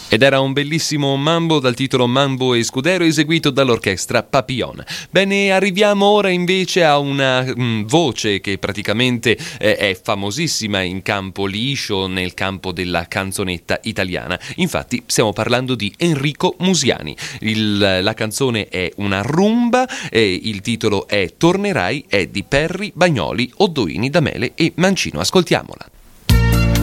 Ed era un bellissimo mambo dal titolo Mambo e Scudero, eseguito dall'orchestra Papillon. Bene, arriviamo ora invece a una voce che praticamente è famosissima in campo liscio, nel campo della canzonetta italiana. Infatti stiamo parlando di Enrico Musiani. La canzone è una rumba, il titolo è Tornerai, è di Perri, Bagnoli, Oddoini, D'Amele e Mancino. Ascoltiamola.